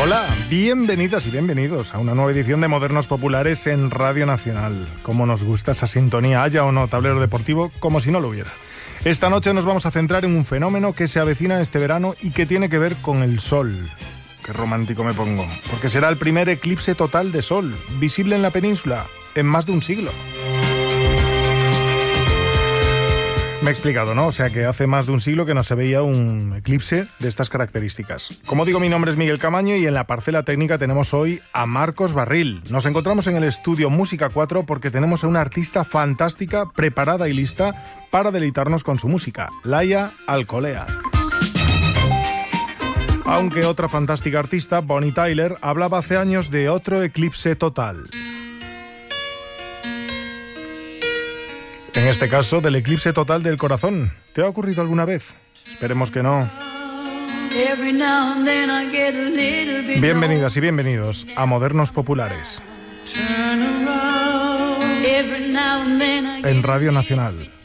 Hola, bienvenidas y bienvenidos a una nueva edición de Modernos Populares en Radio Nacional. Cómo nos gusta esa sintonía, haya o no tablero deportivo, como si no lo hubiera. Esta noche nos vamos a centrar en un fenómeno que se avecina este verano y que tiene que ver con el sol. Qué romántico me pongo, porque será el primer eclipse total de sol, visible en la península, en más de un siglo. Me he explicado, ¿no? O sea que hace más de un siglo que no se veía un eclipse de estas características. Como digo, mi nombre es Miguel Camaño y en la parcela técnica tenemos hoy a Marcos Barril. Nos encontramos en el estudio Música 4 porque tenemos a una artista fantástica, preparada y lista para deleitarnos con su música, Laia Alcolea. Aunque otra fantástica artista, Bonnie Tyler, hablaba hace años de otro eclipse total. En este caso, del eclipse total del corazón. ¿Te ha ocurrido alguna vez? Esperemos que no. Bienvenidas y bienvenidos a Modernos Populares en Radio Nacional.